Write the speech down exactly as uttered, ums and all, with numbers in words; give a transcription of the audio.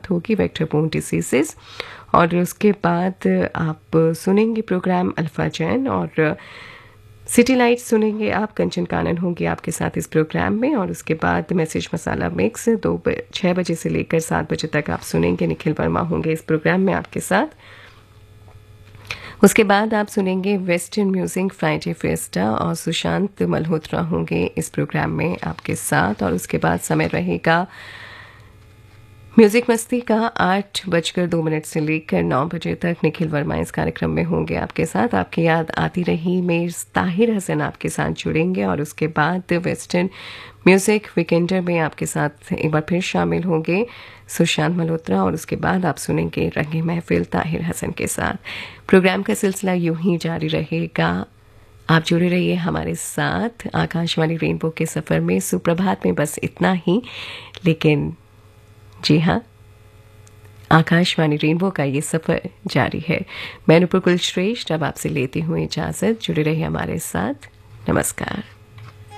बात होगी vector-born diseases. और उसके बाद आप सुनेंगे प्रोग्राम अल्फा चैन और सिटी लाइट्स सुनेंगे आप। कंचन कानन होंगी आपके साथ इस प्रोग्राम में। और उसके बाद मैसेज मसाला मिक्स दो छः बजे से लेकर सात बजे तक आप सुनेंगे। निखिल वर्मा होंगे इस प्रोग्राम में आपके साथ। उसके बाद आप सुनेंगे वेस्टर्न म्यूजिक फ्राइडे फेस्टा और सुशांत मल्होत्रा होंगे इस प्रोग्राम में आपके साथ। और उसके बाद समय रहेगा म्यूजिक मस्ती का आठ बजकर दो मिनट से लेकर नौ बजे तक। निखिल वर्मा इस कार्यक्रम में होंगे आपके साथ। आपकी याद आती रही में ताहिर हसन आपके साथ जुड़ेंगे। और उसके बाद वेस्टर्न म्यूजिक वीकेंडर में आपके साथ एक बार फिर शामिल होंगे सुशांत मल्होत्रा। और उसके बाद आप सुनेंगे रंगे महफिल ताहिर हसन के साथ। प्रोग्राम का सिलसिला यूं ही जारी रहेगा। आप जुड़े रहिए हमारे साथ आकाशवाणी रेनबो के सफ़र में। सुप्रभात में बस इतना ही, लेकिन जी हाँ, आकाशवाणी रेनबो का ये सफ़र जारी है। मैं नुपुर कुलश्रेष्ठ अब आपसे लेती हूँ इजाज़त। जुड़े रहिए हमारे साथ। नमस्कार।